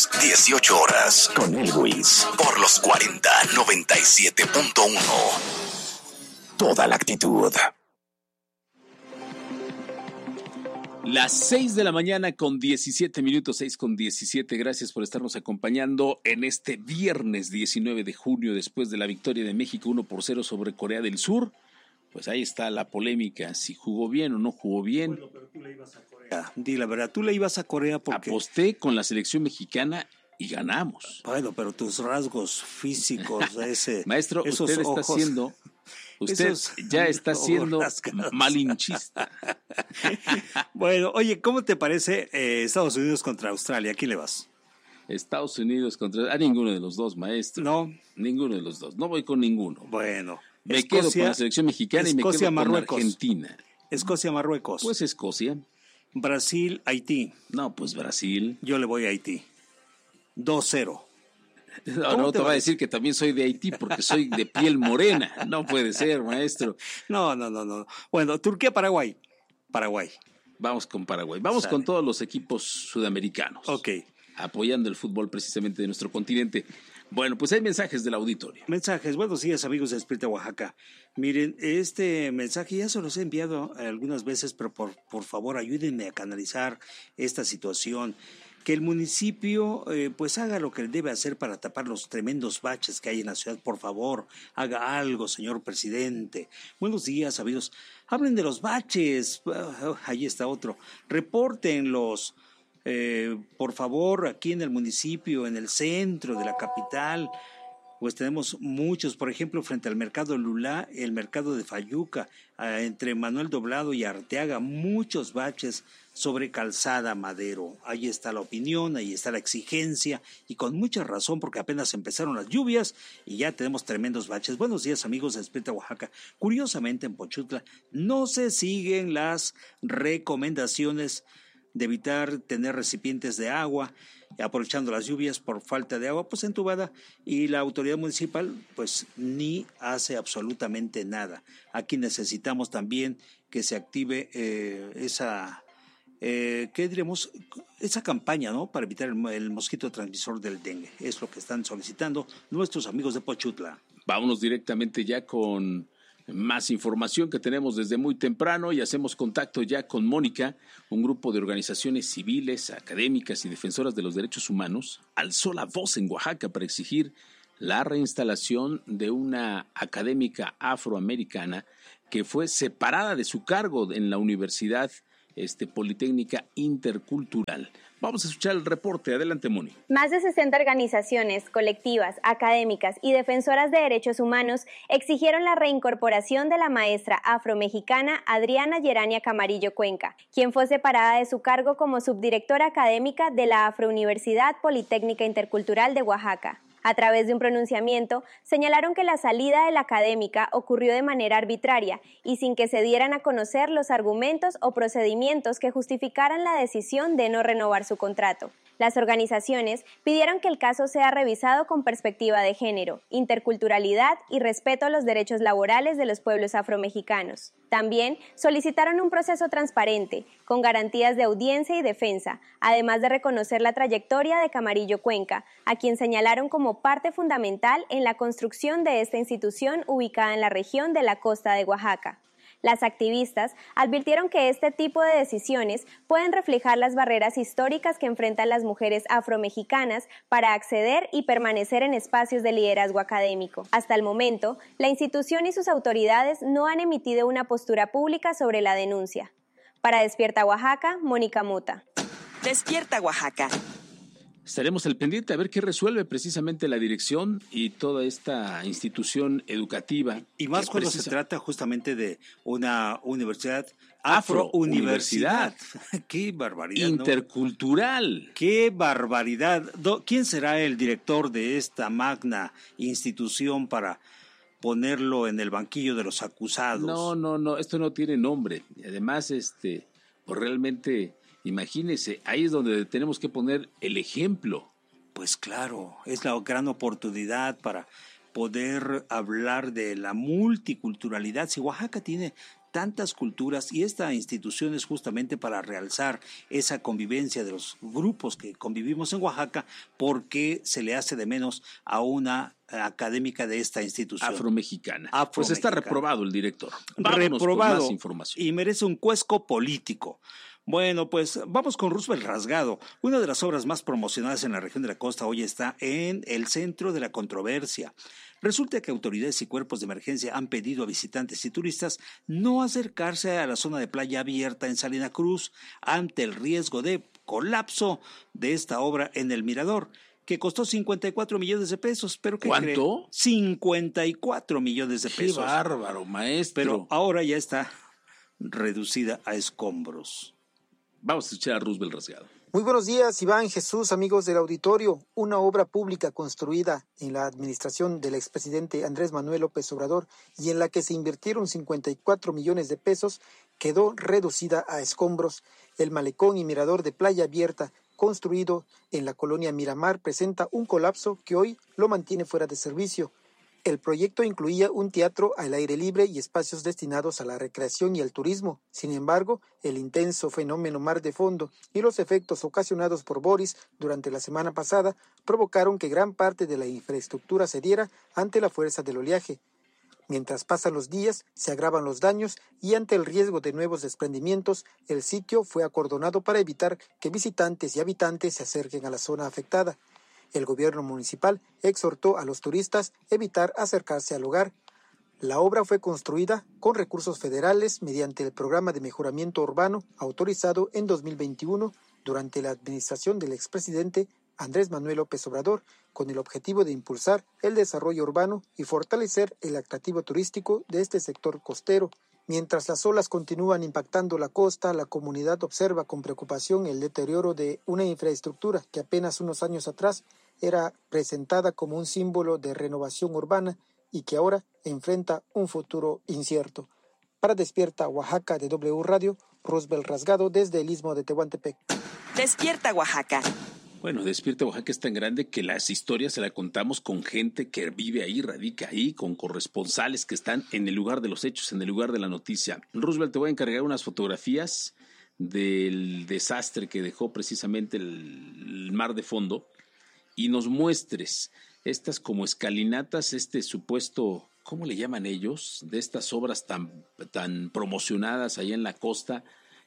Jueves, 18 horas, con Elvis, por los 4097.1. Toda la actitud. Las 6 de la mañana con 17 minutos, 6 con 17. Gracias por estarnos acompañando en este viernes 19 de junio, después de la victoria de México 1-0 sobre Corea del Sur. Pues ahí está la polémica, si jugó bien o no jugó bien. Bueno, pero tú le ibas a Corea. Di la verdad, tú le ibas a Corea porque... Aposté con la selección mexicana y ganamos. Bueno, pero tus rasgos físicos, Maestro, esos usted ojos, está siendo... Usted ya está siendo malinchista. Bueno, oye, ¿cómo te parece Estados Unidos contra Australia? ¿A quién le vas? Estados Unidos contra... A ninguno de los dos, maestro. No. Ninguno de los dos. No voy con ninguno. Bueno. Me quedo con la selección mexicana y me quedo con Argentina. Escocia-Marruecos. Pues Escocia. Brasil-Haití. No, pues Brasil. Yo le voy a Haití. 2-0. No te va a decir que también soy de Haití porque soy de piel morena. No puede ser, maestro. No. Bueno, Turquía-Paraguay. Paraguay. Vamos con Paraguay. Vamos con todos los equipos sudamericanos. Ok. Apoyando el fútbol precisamente de nuestro continente. Bueno, pues hay mensajes del auditorio. Mensajes. Buenos días, amigos de Espírita Oaxaca. Miren, este mensaje ya se los he enviado algunas veces, pero por favor ayúdenme a canalizar esta situación. Que el municipio pues haga lo que debe hacer para tapar los tremendos baches que hay en la ciudad. Por favor, haga algo, señor presidente. Buenos días, amigos. Hablen de los baches. Ahí está otro. Repórtenlos. Por favor, aquí en el municipio, en el centro de la capital, pues tenemos muchos, por ejemplo, frente al mercado Lulá, el mercado de Fayuca, entre Manuel Doblado y Arteaga, muchos baches sobre Calzada Madero. Ahí está la opinión, ahí está la exigencia, y con mucha razón, porque apenas empezaron las lluvias y ya tenemos tremendos baches. Buenos días, amigos de Espírita Oaxaca. Curiosamente, en Pochutla no se siguen las recomendaciones de evitar tener recipientes de agua, aprovechando las lluvias por falta de agua, pues entubada, y la autoridad municipal pues ni hace absolutamente nada. Aquí necesitamos también que se active esa campaña, ¿no?, para evitar el mosquito transmisor del dengue. Es lo que están solicitando nuestros amigos de Pochutla. Vámonos directamente ya con más información que tenemos desde muy temprano y hacemos contacto ya con Mónica. Un grupo de organizaciones civiles, académicas y defensoras de los derechos humanos alzó la voz en Oaxaca para exigir la reinstalación de una académica afroamericana que fue separada de su cargo en la Universidad Politécnica Intercultural. Vamos a escuchar el reporte. Adelante, Moni. Más de 60 organizaciones, colectivas, académicas y defensoras de derechos humanos exigieron la reincorporación de la maestra afromexicana Adriana Yerania Camarillo Cuenca, quien fue separada de su cargo como subdirectora académica de la Afrouniversidad Politécnica Intercultural de Oaxaca. A través de un pronunciamiento, señalaron que la salida de la académica ocurrió de manera arbitraria y sin que se dieran a conocer los argumentos o procedimientos que justificaran la decisión de no renovar su contrato. Las organizaciones pidieron que el caso sea revisado con perspectiva de género, interculturalidad y respeto a los derechos laborales de los pueblos afromexicanos. También solicitaron un proceso transparente, con garantías de audiencia y defensa, además de reconocer la trayectoria de Camarillo Cuenca, a quien señalaron como parte fundamental en la construcción de esta institución ubicada en la región de la costa de Oaxaca. Las activistas advirtieron que este tipo de decisiones pueden reflejar las barreras históricas que enfrentan las mujeres afromexicanas para acceder y permanecer en espacios de liderazgo académico. Hasta el momento, la institución y sus autoridades no han emitido una postura pública sobre la denuncia. Para Despierta Oaxaca, Mónica Mota. Despierta Oaxaca. Estaremos al pendiente a ver qué resuelve precisamente la dirección y toda esta institución educativa. Y más cuando se trata justamente de una universidad, afrouniversidad. ¡Qué barbaridad! Intercultural. ¿No? ¡Qué barbaridad! ¿Quién será el director de esta magna institución para ponerlo en el banquillo de los acusados? No, esto no tiene nombre. Además, pues realmente... Imagínese, ahí es donde tenemos que poner el ejemplo. Pues claro, es la gran oportunidad para poder hablar de la multiculturalidad. Si Oaxaca tiene tantas culturas, y esta institución es justamente para realzar esa convivencia de los grupos que convivimos en Oaxaca, porque se le hace de menos a una académica de esta institución. Afromexicana. Pues está reprobado el director. Vámonos reprobado con más información. Y merece un cuesco político. Bueno, pues vamos con Roosevelt Rasgado. Una de las obras más promocionadas en la región de la costa hoy está en el centro de la controversia. Resulta que autoridades y cuerpos de emergencia han pedido a visitantes y turistas no acercarse a la zona de playa abierta en Salina Cruz ante el riesgo de colapso de esta obra en el Mirador, que costó 54 millones de pesos. ¿Pero qué cree? ¿Cuánto? 54 millones de pesos. ¡Qué bárbaro, maestro! Pero ahora ya está reducida a escombros. Vamos a escuchar a Roosevelt Rasgado. Muy buenos días, Iván, Jesús, amigos del auditorio. Una obra pública construida en la administración del expresidente Andrés Manuel López Obrador y en la que se invirtieron 54 millones de pesos quedó reducida a escombros. El malecón y mirador de playa abierta construido en la colonia Miramar presenta un colapso que hoy lo mantiene fuera de servicio. El proyecto incluía un teatro al aire libre y espacios destinados a la recreación y al turismo. Sin embargo, el intenso fenómeno mar de fondo y los efectos ocasionados por Boris durante la semana pasada provocaron que gran parte de la infraestructura cediera ante la fuerza del oleaje. Mientras pasan los días, se agravan los daños y ante el riesgo de nuevos desprendimientos, el sitio fue acordonado para evitar que visitantes y habitantes se acerquen a la zona afectada. El gobierno municipal exhortó a los turistas a evitar acercarse al lugar. La obra fue construida con recursos federales mediante el Programa de Mejoramiento Urbano autorizado en 2021 durante la administración del expresidente Andrés Manuel López Obrador, con el objetivo de impulsar el desarrollo urbano y fortalecer el atractivo turístico de este sector costero. Mientras las olas continúan impactando la costa, la comunidad observa con preocupación el deterioro de una infraestructura que apenas unos años atrás era presentada como un símbolo de renovación urbana y que ahora enfrenta un futuro incierto. Para Despierta Oaxaca de W Radio, Roosevelt Rasgado desde el Istmo de Tehuantepec. Despierta Oaxaca. Bueno, Despierta Oaxaca es tan grande que las historias se las contamos con gente que vive ahí, radica ahí, con corresponsales que están en el lugar de los hechos, en el lugar de la noticia. Roosevelt, te voy a encargar unas fotografías del desastre que dejó precisamente el mar de fondo y nos muestres estas como escalinatas, este supuesto, ¿cómo le llaman ellos? De estas obras tan promocionadas allá en la costa,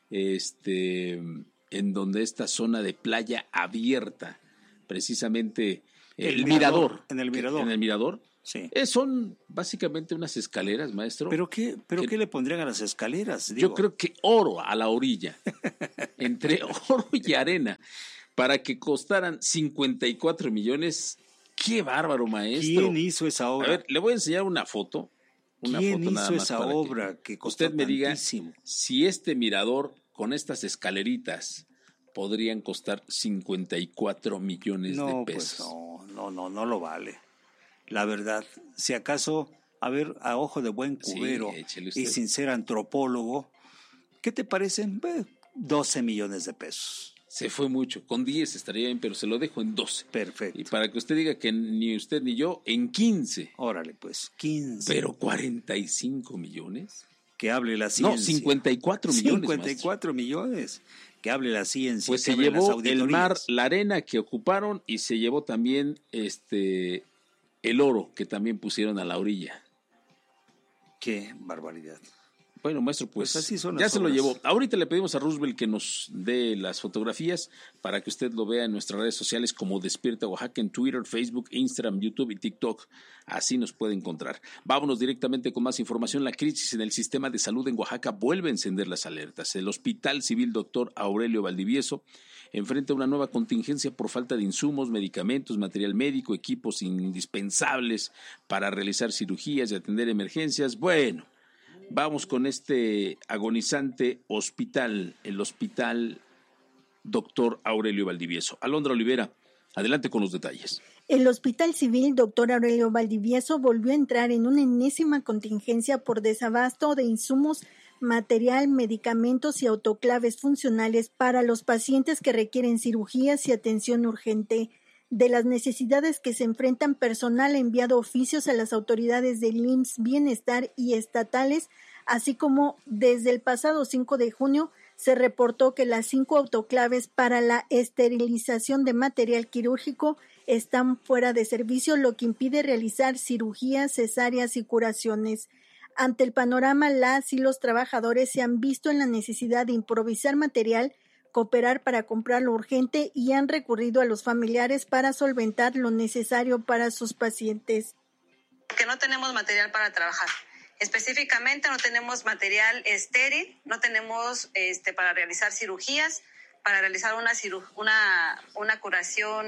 en donde esta zona de playa abierta, precisamente el mirador. En el mirador. En el mirador. Sí. Son básicamente unas escaleras, maestro. ¿Pero qué le pondrían a las escaleras? Yo creo que oro a la orilla, entre oro y arena, para que costaran 54 millones. ¡Qué bárbaro, maestro! ¿Quién hizo esa obra? A ver, le voy a enseñar una foto. ¿Quién hizo esa obra que costó usted me diga tantísimo? Si este mirador con estas escaleritas podrían costar 54 millones de pesos. Pues no lo vale. La verdad, si acaso, a ver, a ojo de buen cubero y sin ser antropólogo, ¿qué te parecen? 12 millones de pesos. Se fue mucho, con 10 estaría bien, pero se lo dejo en 12. Perfecto. Y para que usted diga que ni usted ni yo, en 15. Órale, pues, 15. Pero 45 millones. Que hable la ciencia. No, 54 millones. 54 millones. Que hable la ciencia. Pues se llevó el mar, la arena que ocuparon y se llevó también el oro que también pusieron a la orilla. Qué barbaridad. Bueno, maestro, pues así son ya las se obras. lo llevó. Ahorita le pedimos a Roosevelt que nos dé las fotografías para que usted lo vea en nuestras redes sociales como Despierta Oaxaca en Twitter, Facebook, Instagram, YouTube y TikTok. Así nos puede encontrar. Vámonos directamente con más información. La crisis en el sistema de salud en Oaxaca vuelve a encender las alertas. El Hospital Civil Dr. Aurelio Valdivieso enfrenta una nueva contingencia por falta de insumos, medicamentos, material médico, equipos indispensables para realizar cirugías y atender emergencias. Bueno, vamos con este agonizante hospital, el Hospital Dr. Aurelio Valdivieso. Alondra Olivera, adelante con los detalles. El Hospital Civil Dr. Aurelio Valdivieso volvió a entrar en una enésima contingencia por desabasto de insumos, material, medicamentos y autoclaves funcionales para los pacientes que requieren cirugías y atención urgente. De las necesidades que se enfrentan, personal ha enviado oficios a las autoridades del IMSS Bienestar y estatales así como desde el pasado 5 de junio se reportó que las 5 autoclaves para la esterilización de material quirúrgico están fuera de servicio, lo que impide realizar cirugías, cesáreas y curaciones. Ante el panorama, las y los trabajadores se han visto en la necesidad de improvisar material, cooperar para comprar lo urgente y han recurrido a los familiares para solventar lo necesario para sus pacientes. Que no tenemos material para trabajar. Específicamente no tenemos material estéril, no tenemos para realizar cirugías, para realizar una curación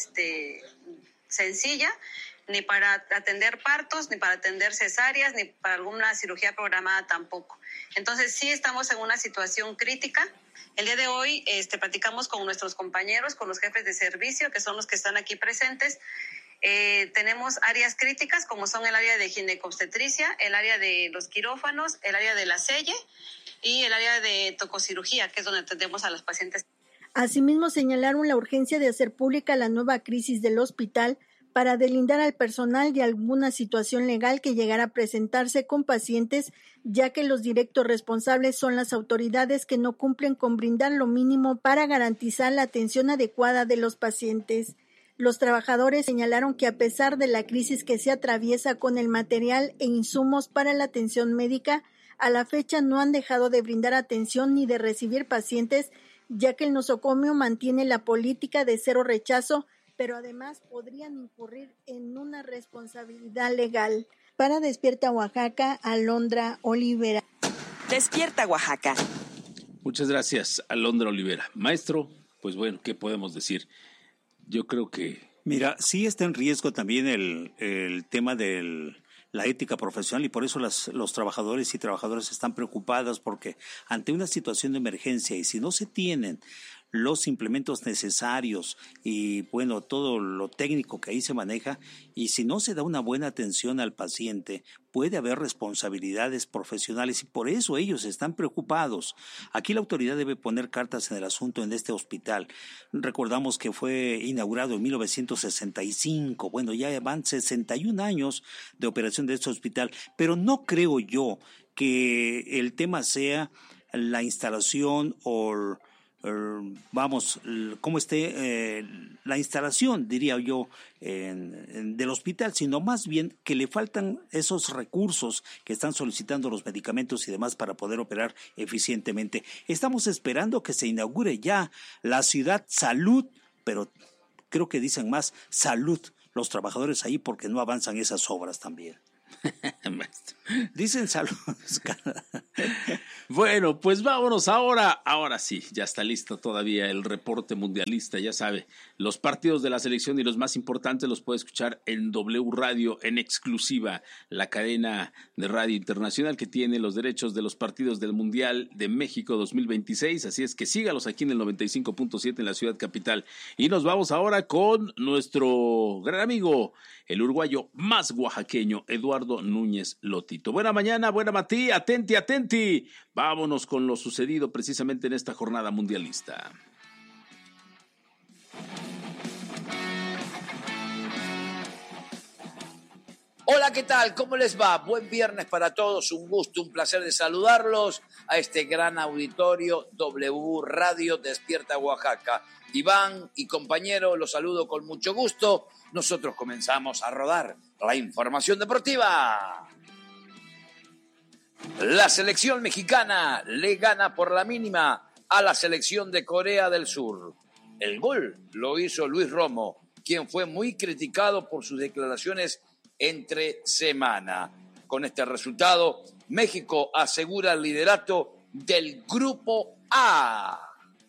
sencilla, ni para atender partos, ni para atender cesáreas, ni para alguna cirugía programada tampoco. Entonces sí estamos en una situación crítica. El día de hoy platicamos con nuestros compañeros, con los jefes de servicio, que son los que están aquí presentes. Tenemos áreas críticas como son el área de ginecobstetricia, el área de los quirófanos, el área de la selle y el área de tococirugía, que es donde atendemos a los pacientes. Asimismo, señalaron la urgencia de hacer pública la nueva crisis del hospital para delindar al personal de alguna situación legal que llegara a presentarse con pacientes, ya que los directos responsables son las autoridades que no cumplen con brindar lo mínimo para garantizar la atención adecuada de los pacientes. Los trabajadores señalaron que a pesar de la crisis que se atraviesa con el material e insumos para la atención médica, a la fecha no han dejado de brindar atención ni de recibir pacientes, ya que el nosocomio mantiene la política de cero rechazo, pero además podrían incurrir en una responsabilidad legal. Para Despierta Oaxaca, Alondra Olivera. Despierta Oaxaca. Muchas gracias, Alondra Olivera. Maestro, pues bueno, ¿qué podemos decir? Yo creo que... Mira, sí está en riesgo también el tema de la ética profesional y por eso los trabajadores y trabajadoras están preocupadas porque ante una situación de emergencia y si no se tienen los implementos necesarios y bueno, todo lo técnico que ahí se maneja y si no se da una buena atención al paciente, puede haber responsabilidades profesionales y por eso ellos están preocupados. Aquí la autoridad debe poner cartas en el asunto en este hospital. Recordamos que fue inaugurado en 1965, bueno, ya van 61 años de operación de este hospital, pero no creo yo que el tema sea la instalación o cómo esté la instalación, diría yo, del hospital, sino más bien que le faltan esos recursos que están solicitando los medicamentos y demás para poder operar eficientemente. Estamos esperando que se inaugure ya la ciudad salud, pero creo que dicen más salud los trabajadores ahí porque no avanzan esas obras también. Dicen salud. Bueno, pues vámonos ahora sí, ya está listo todavía el reporte mundialista, ya sabe, los partidos de la selección y los más importantes los puede escuchar en W Radio en exclusiva, la cadena de radio internacional que tiene los derechos de los partidos del Mundial de México 2026, así es que sígalos aquí en el 95.7 en la ciudad capital. Y nos vamos ahora con nuestro gran amigo, el uruguayo más oaxaqueño, Eduardo Núñez Lotito. Buena mañana, buena matí, atenti. Vámonos con lo sucedido precisamente en esta jornada mundialista. Hola, ¿qué tal? ¿Cómo les va? Buen viernes para todos, un gusto, un placer de saludarlos a este gran auditorio W Radio Despierta Oaxaca. Iván y compañero, los saludo con mucho gusto. Nosotros comenzamos a rodar la información deportiva. La selección mexicana le gana por la mínima a la selección de Corea del Sur. El gol lo hizo Luis Romo, quien fue muy criticado por sus declaraciones entre semana. Con este resultado, México asegura el liderato del Grupo A.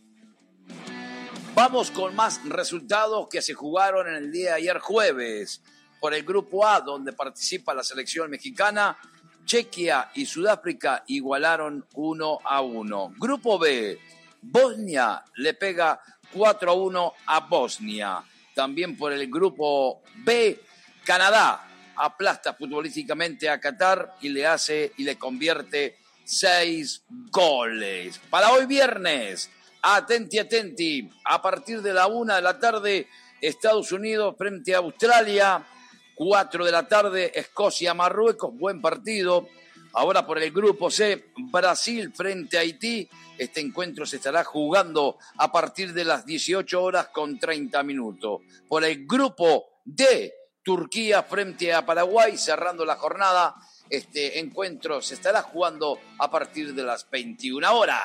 Vamos con más resultados que se jugaron en el día de ayer jueves. Por el Grupo A, donde participa la selección mexicana, Chequia y Sudáfrica igualaron 1-1. Grupo B, Bosnia le pega 4-1 a Bosnia. También por el Grupo B, Canadá aplasta futbolísticamente a Qatar y le convierte 6 goles. Para hoy viernes, atenti, a partir de la 1 de la tarde, Estados Unidos frente a Australia, 4 de la tarde, Escocia-Marruecos, buen partido. Ahora por el grupo C, Brasil frente a Haití. Este encuentro se estará jugando a partir de las 18:30. Por el grupo D, Turquía frente a Paraguay, cerrando la jornada. Este encuentro se estará jugando a partir de las 21 horas.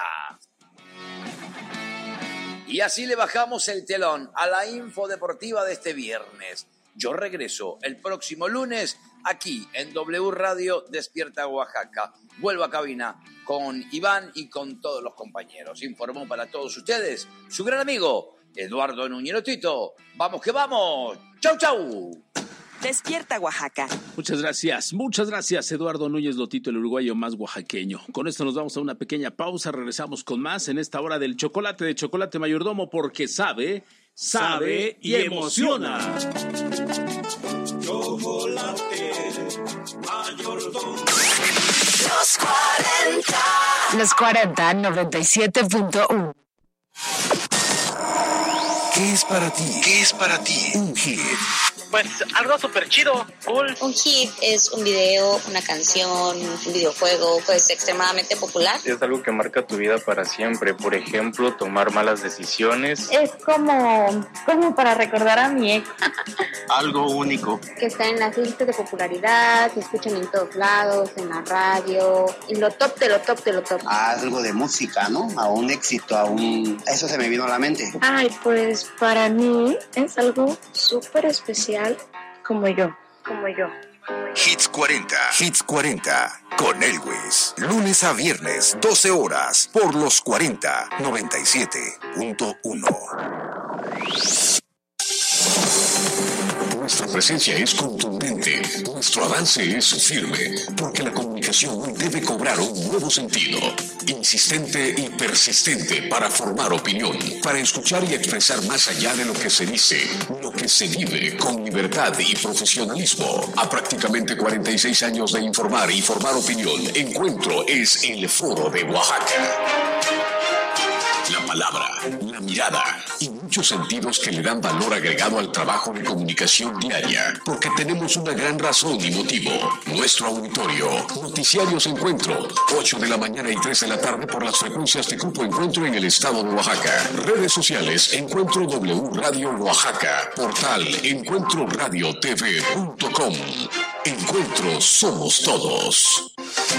Y así le bajamos el telón a la info deportiva de este viernes. Yo regreso el próximo lunes aquí en W Radio Despierta Oaxaca. Vuelvo a cabina con Iván y con todos los compañeros. Informó para todos ustedes su gran amigo Eduardo Núñez Lotito. ¡Vamos que vamos! ¡Chau, chau! Despierta Oaxaca. Muchas gracias Eduardo Núñez Lotito, el uruguayo más oaxaqueño. Con esto nos vamos a una pequeña pausa, regresamos con más en esta hora del chocolate de Chocolate Mayordomo, porque sabe y emociona. Chocolate Mayordomo. Los 40 97.1. ¿Qué es para ti? ¿Qué es para ti un hit? Pues algo súper chido, cool. Un hit es un video, una canción, un videojuego, pues extremadamente popular. Es algo que marca tu vida para siempre. Por ejemplo, tomar malas decisiones. Es como para recordar a mi ex. Algo único. Que está en las listas de popularidad, se escuchan en todos lados, en la radio, y lo top de lo top de lo top. Algo de música, ¿no? A un éxito, Eso se me vino a la mente. Ay, pues para mí es algo súper especial. Como yo. Hits 40 con Elwis. Lunes a viernes, 12 horas, por los 40 97.1. Nuestra presencia es contundente, nuestro avance es firme, porque la comunicación debe cobrar un nuevo sentido, insistente y persistente para formar opinión, para escuchar y expresar más allá de lo que se dice, lo que se vive con libertad y profesionalismo. A prácticamente 46 años de informar y formar opinión, Encuentro es el Foro de Oaxaca. La palabra, la mirada y muchos sentidos que le dan valor agregado al trabajo de comunicación diaria, porque tenemos una gran razón y motivo. Nuestro auditorio, Noticiarios Encuentro, 8 de la mañana y 3 de la tarde por las frecuencias de Grupo Encuentro en el estado de Oaxaca. Redes sociales, Encuentro W Radio Oaxaca, portal encuentroradiotv.com. Encuentro somos todos.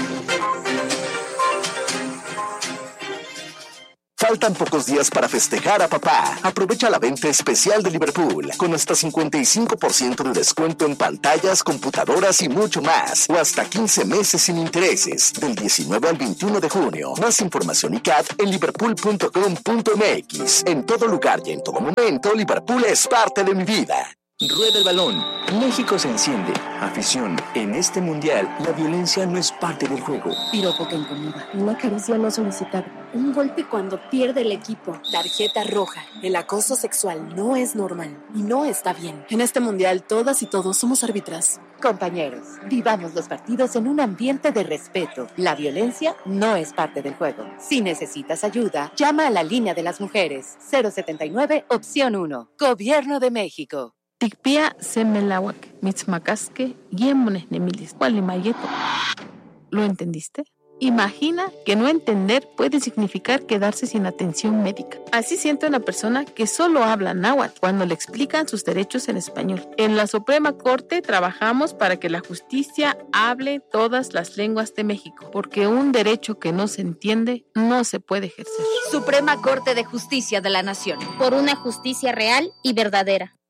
Faltan pocos días para festejar a papá. Aprovecha la venta especial de Liverpool con hasta 55% de descuento en pantallas, computadoras y mucho más. O hasta 15 meses sin intereses, del 19 al 21 de junio. Más información y CAT en liverpool.com.mx. En todo lugar y en todo momento, Liverpool es parte de mi vida. Rueda el balón. México se enciende. Afición. En este mundial, la violencia no es parte del juego. Piropo que incomoda. Una caricia no solicitada. Un golpe cuando pierde el equipo. Tarjeta roja. El acoso sexual no es normal y no está bien. En este mundial, todas y todos somos árbitras. Compañeros, vivamos los partidos en un ambiente de respeto. La violencia no es parte del juego. Si necesitas ayuda, llama a la línea de las mujeres. 079, opción 1. Gobierno de México. Tikpia semelawak, mitzmacasque, yemones nemilis, cualimayeto. ¿Lo entendiste? Imagina que no entender puede significar quedarse sin atención médica. Así siente una persona que solo habla náhuatl cuando le explican sus derechos en español. En la Suprema Corte trabajamos para que la justicia hable todas las lenguas de México, porque un derecho que no se entiende no se puede ejercer. Suprema Corte de Justicia de la Nación. Por una justicia real y verdadera.